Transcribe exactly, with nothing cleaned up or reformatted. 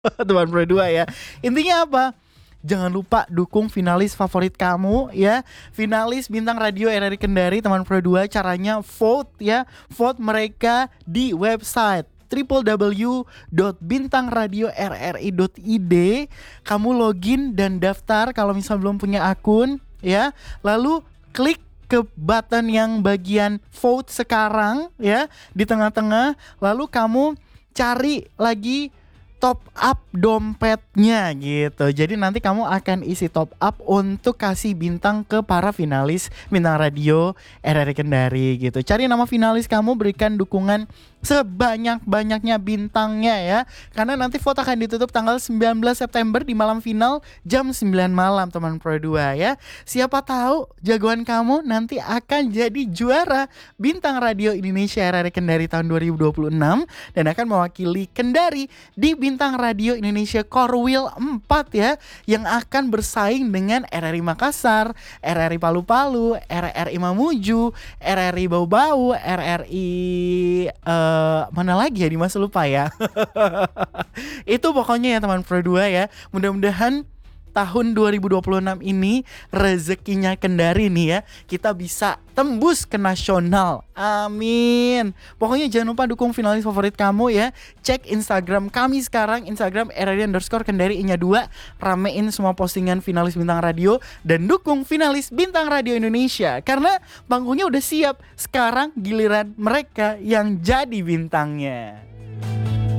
Teman Pro dua ya. Intinya apa? Jangan lupa dukung finalis favorit kamu ya. Finalis Bintang Radio R R I Kendari teman Pro dua, caranya vote ya. Vote mereka di website w w w dot bintang radio r r i dot i d. Kamu login dan daftar kalau misal belum punya akun ya. Lalu klik ke button yang bagian vote sekarang ya di tengah-tengah. Lalu kamu cari lagi top up dompetnya gitu. Jadi nanti kamu akan isi top up untuk kasih bintang ke para finalis Bintang Radio R R I Kendari gitu. Cari nama finalis kamu, berikan dukungan sebanyak-banyaknya bintangnya ya. Karena nanti vote akan ditutup tanggal sembilan belas September di malam final jam sembilan malam teman Pro dua ya. Siapa tahu jagoan kamu nanti akan jadi juara Bintang Radio Indonesia R R I Kendari tahun dua ribu dua puluh enam dan akan mewakili Kendari di Bintang Radio Indonesia Korwil empat ya, yang akan bersaing dengan R R I Makassar, R R I Palu-Palu, R R I Mamuju, R R I Bau-Bau, R R I uh, mana lagi ya, di masa lupa ya. Itu pokoknya ya teman Pro dua ya. Mudah-mudahan tahun dua ribu dua puluh enam ini rezekinya Kendari nih ya, kita bisa tembus ke nasional. Amin. Pokoknya jangan lupa dukung finalis favorit kamu ya. Cek Instagram kami sekarang, Instagram R R I underscore Kendari I nya dua. Ramein semua postingan finalis Bintang Radio dan dukung finalis Bintang Radio Indonesia, karena panggungnya udah siap. Sekarang giliran mereka yang jadi bintangnya.